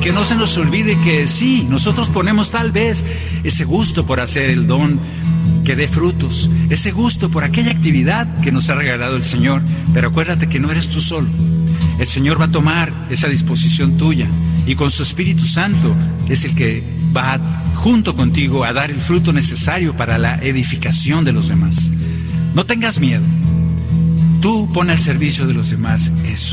que no se nos olvide que sí, nosotros ponemos tal vez ese gusto por hacer el don que dé frutos, ese gusto por aquella actividad que nos ha regalado el Señor, pero acuérdate que no eres tú solo. El Señor va a tomar esa disposición tuya y con su Espíritu Santo es el que va junto contigo a dar el fruto necesario para la edificación de los demás. No tengas miedo. Tú pon al servicio de los demás eso.